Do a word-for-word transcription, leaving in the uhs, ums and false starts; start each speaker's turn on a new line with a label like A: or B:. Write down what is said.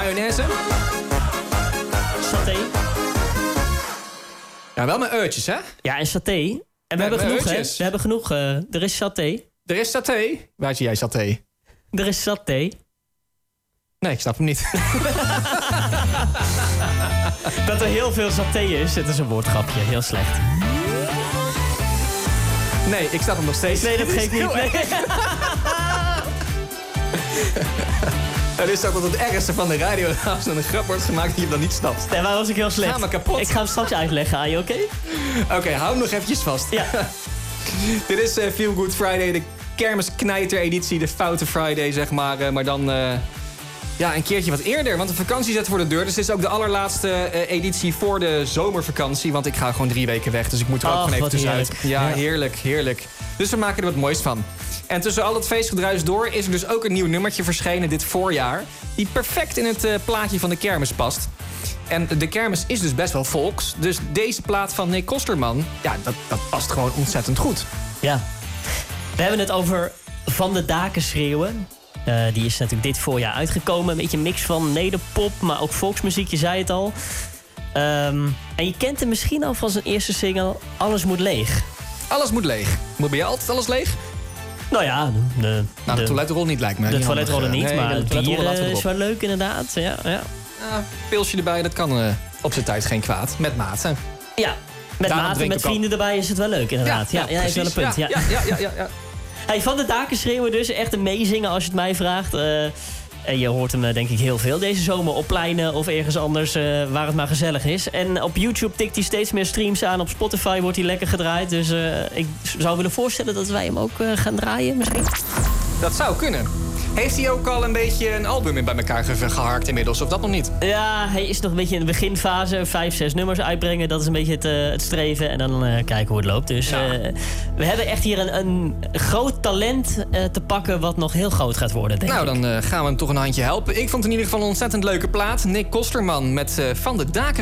A: Mayonaise?
B: Saté.
A: Ja, wel met uitjes, hè?
B: Ja, en saté. En we
A: Ja,
B: hebben
A: met
B: genoeg, hè?
A: uitjes.
B: We hebben genoeg. Uh, er is saté.
A: Er is saté. Waar zie jij saté?
B: Er is saté.
A: Nee, ik snap hem niet.
B: Dat er heel veel saté is, het is een woordgrapje. Heel slecht.
A: Nee, ik snap hem nog steeds.
B: Nee, dat geeft niet. Nee.
A: Het is ook wel het ergste van de radio. Als er een grap wordt gemaakt die je dan niet snapt.
B: Nee, maar was ik heel slecht.
A: Ga me kapot.
B: Ik ga hem straks uitleggen aan je, oké?
A: Oké, okay, hou hem nog eventjes vast.
B: Ja.
A: Dit is uh, Feel Good Friday, de kermisknijter-editie. De foute Friday, zeg maar. Uh, maar dan uh, ja, een keertje wat eerder. Want de vakantie zit voor de deur. Dus dit is ook de allerlaatste uh, editie voor de zomervakantie. Want ik ga gewoon drie weken weg. Dus ik moet er ook
B: Ach,
A: gewoon even
B: wat
A: tussenuit.
B: heerlijk.
A: Ja,
B: Ja.
A: heerlijk, heerlijk. Dus we maken er wat moois van. En tussen al het feestgedruis door is er dus ook een nieuw nummertje verschenen dit voorjaar. Die perfect in het uh, plaatje van de kermis past. En de kermis is dus best wel volks. Dus deze plaat van Nick Kosterman, ja, dat, dat past gewoon ontzettend goed.
B: Ja. We hebben het over Van de Daken schreeuwen. Uh, die is natuurlijk dit voorjaar uitgekomen. Een beetje een mix van nederpop, maar ook volksmuziek, je zei het al. Um, en je kent hem misschien al van zijn eerste single, Alles moet leeg.
A: Alles moet leeg. Moet bij jou altijd alles leeg?
B: Nou ja, de,
A: nou, de, de toiletrol niet lijkt me.
B: De
A: niet
B: toiletrollen niet,
A: nee,
B: maar
A: de
B: het bier is wel leuk inderdaad. Ja, ja.
A: Ja, pilsje erbij, dat kan uh, op zijn tijd geen kwaad. Met maten.
B: Ja, met
A: Daarom
B: maten, met vrienden al... erbij is het wel leuk inderdaad. Ja, ja, ja, ja is wel een punt.
A: Ja,
B: ja.
A: ja, ja, ja, ja.
B: Hey, Van de Daken schreeuwen dus. Echt een meezingen als je het mij vraagt. Uh, en je hoort hem denk ik heel veel deze zomer op pleinen of ergens anders uh, waar het maar gezellig is. En op YouTube tikt hij steeds meer streams aan. Op Spotify wordt hij lekker gedraaid. Dus uh, ik zou willen voorstellen dat wij hem ook uh, gaan draaien misschien.
A: Dat zou kunnen. Heeft hij ook al een beetje een album in bij elkaar ge- geharkt inmiddels, of dat nog niet?
B: Ja, hij is nog een beetje in de beginfase. Vijf, zes nummers uitbrengen, dat is een beetje het, uh, het streven. En dan uh, kijken hoe het loopt. Dus ja. uh, we hebben echt hier een, een groot talent uh, te pakken wat nog heel groot gaat worden, denk
A: nou,
B: ik.
A: Nou, dan uh, gaan we hem toch een handje helpen. Ik vond het in ieder geval een ontzettend leuke plaat. Nick Kosterman met uh, Van de Daken